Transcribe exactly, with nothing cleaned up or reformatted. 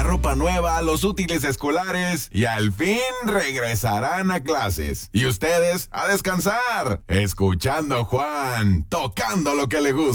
ropa nueva, los útiles escolares y al fin regresarán a clases. Y ustedes a descansar, escuchando a Juan, tocando lo que le gusta.